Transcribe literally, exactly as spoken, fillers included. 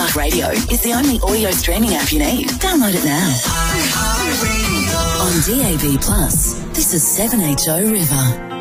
iHeart Radio is the only audio streaming app you need. Download it now. On D A B Plus, this is seven H O River.